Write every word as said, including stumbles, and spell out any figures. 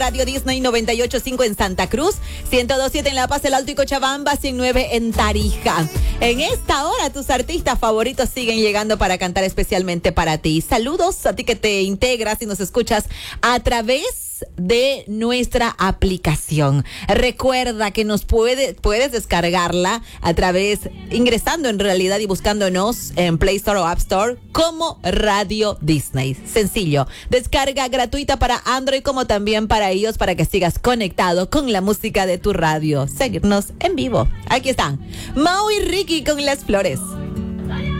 Radio Disney noventa y ocho punto cinco en Santa Cruz, ciento dos punto siete en La Paz, El Alto y Cochabamba, ciento nueve en Tarija. En esta hora tus artistas favoritos siguen llegando para cantar especialmente para ti. Saludos a ti que te integras y nos escuchas a través de nuestra aplicación. Recuerda que nos puede, puedes descargarla a través, ingresando en realidad y buscándonos en Play Store o App Store como Radio Disney. Sencillo, descarga gratuita para Android como también para iOS para que sigas conectado con la música de tu radio. Seguirnos en vivo. Aquí están Mau y Ricky con Las Flores.